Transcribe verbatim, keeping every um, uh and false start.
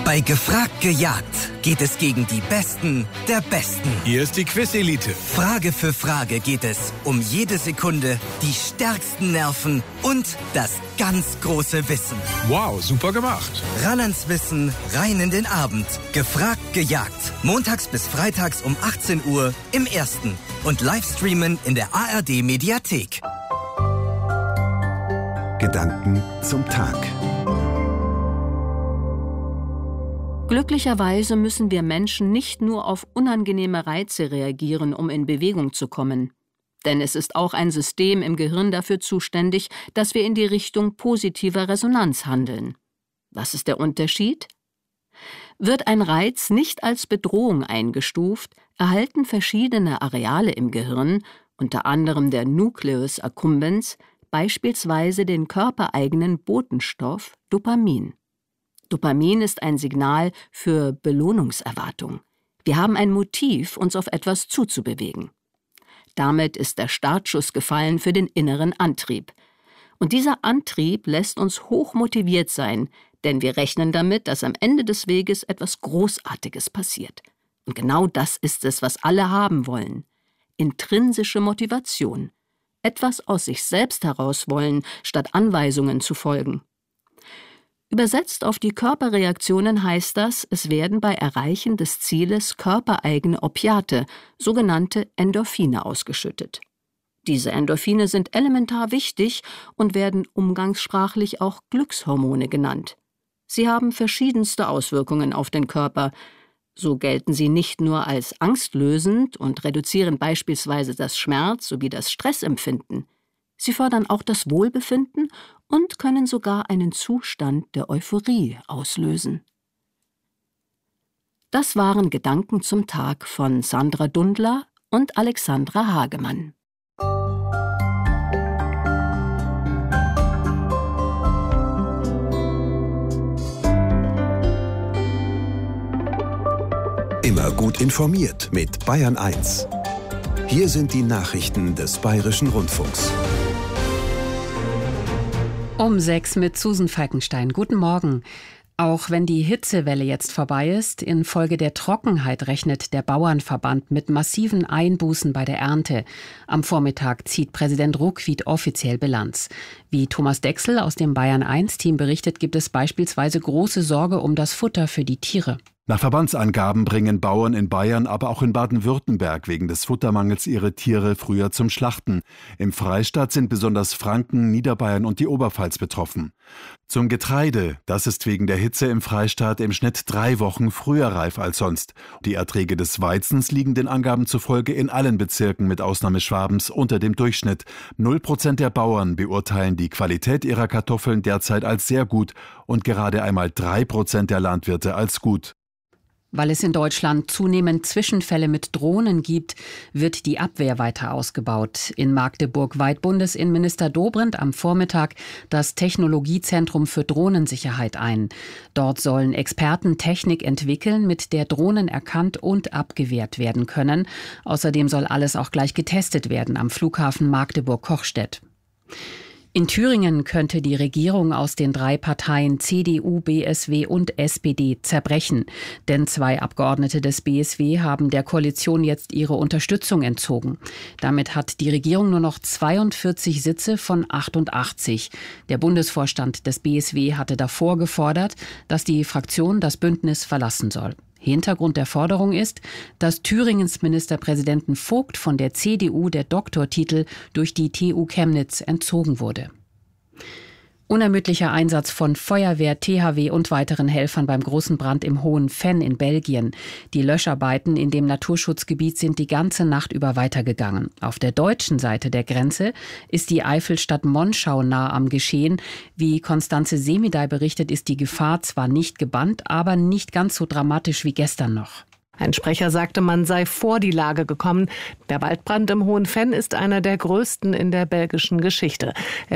Bei Gefragt gejagt geht es gegen die Besten der Besten. Hier ist die Quiz-Elite. Frage für Frage geht es um jede Sekunde, die stärksten Nerven und das ganz große Wissen. Wow, super gemacht. Ran ans Wissen, rein in den Abend. Gefragt gejagt. Montags bis freitags um achtzehn Uhr im Ersten. Und Livestreamen in der A R D-Mediathek. Gedanken zum Tag. Glücklicherweise müssen wir Menschen nicht nur auf unangenehme Reize reagieren, um in Bewegung zu kommen. Denn es ist auch ein System im Gehirn dafür zuständig, dass wir in die Richtung positiver Resonanz handeln. Was ist der Unterschied? Wird ein Reiz nicht als Bedrohung eingestuft, erhalten verschiedene Areale im Gehirn, unter anderem der Nucleus accumbens, beispielsweise den körpereigenen Botenstoff Dopamin. Dopamin ist ein Signal für Belohnungserwartung. Wir haben ein Motiv, uns auf etwas zuzubewegen. Damit ist der Startschuss gefallen für den inneren Antrieb. Und dieser Antrieb lässt uns hoch motiviert sein, denn wir rechnen damit, dass am Ende des Weges etwas Großartiges passiert. Und genau das ist es, was alle haben wollen. Intrinsische Motivation. Etwas aus sich selbst heraus wollen, statt Anweisungen zu folgen. Übersetzt auf die Körperreaktionen heißt das, es werden bei Erreichen des Zieles körpereigene Opiate, sogenannte Endorphine, ausgeschüttet. Diese Endorphine sind elementar wichtig und werden umgangssprachlich auch Glückshormone genannt. Sie haben verschiedenste Auswirkungen auf den Körper. So gelten sie nicht nur als angstlösend und reduzieren beispielsweise das Schmerz- sowie das Stressempfinden. Sie fördern auch das Wohlbefinden und können sogar einen Zustand der Euphorie auslösen. Das waren Gedanken zum Tag von Sandra Dundler und Alexandra Hagemann. Immer gut informiert mit Bayern eins. Hier sind die Nachrichten des Bayerischen Rundfunks. Um sechs mit Susan Falkenstein. Guten Morgen. Auch wenn die Hitzewelle jetzt vorbei ist, infolge der Trockenheit rechnet der Bauernverband mit massiven Einbußen bei der Ernte. Am Vormittag zieht Präsident Ruckwied offiziell Bilanz. Wie Thomas Dechsel aus dem Bayern eins Team berichtet, gibt es beispielsweise große Sorge um das Futter für die Tiere. Nach Verbandsangaben bringen Bauern in Bayern, aber auch in Baden-Württemberg wegen des Futtermangels ihre Tiere früher zum Schlachten. Im Freistaat sind besonders Franken, Niederbayern und die Oberpfalz betroffen. Zum Getreide, das ist wegen der Hitze im Freistaat im Schnitt drei Wochen früher reif als sonst. Die Erträge des Weizens liegen den Angaben zufolge in allen Bezirken mit Ausnahme Schwabens unter dem Durchschnitt. Null Prozent der Bauern beurteilen die Qualität ihrer Kartoffeln derzeit als sehr gut und gerade einmal drei Prozent der Landwirte als gut. Weil es in Deutschland zunehmend Zwischenfälle mit Drohnen gibt, wird die Abwehr weiter ausgebaut. In Magdeburg weiht Bundesinnenminister Dobrindt am Vormittag das Technologiezentrum für Drohnensicherheit ein. Dort sollen Experten Technik entwickeln, mit der Drohnen erkannt und abgewehrt werden können. Außerdem soll alles auch gleich getestet werden am Flughafen Magdeburg-Kochstedt. In Thüringen könnte die Regierung aus den drei Parteien C D U, B S W und S P D zerbrechen. Denn zwei Abgeordnete des B S W haben der Koalition jetzt ihre Unterstützung entzogen. Damit hat die Regierung nur noch zweiundvierzig Sitze von achtundachtzig. Der Bundesvorstand des B S W hatte davor gefordert, dass die Fraktion das Bündnis verlassen soll. Hintergrund der Forderung ist, dass Thüringens Ministerpräsidenten Vogt von der C D U der Doktortitel durch die T U Chemnitz entzogen wurde. Unermüdlicher Einsatz von Feuerwehr, T H W und weiteren Helfern beim großen Brand im Hohen Venn in Belgien. Die Löscharbeiten in dem Naturschutzgebiet sind die ganze Nacht über weitergegangen. Auf der deutschen Seite der Grenze ist die Eifelstadt Monschau nah am Geschehen. Wie Konstanze Semidey berichtet, ist die Gefahr zwar nicht gebannt, aber nicht ganz so dramatisch wie gestern noch. Ein Sprecher sagte, man sei vor die Lage gekommen. Der Waldbrand im Hohen Venn ist einer der größten in der belgischen Geschichte.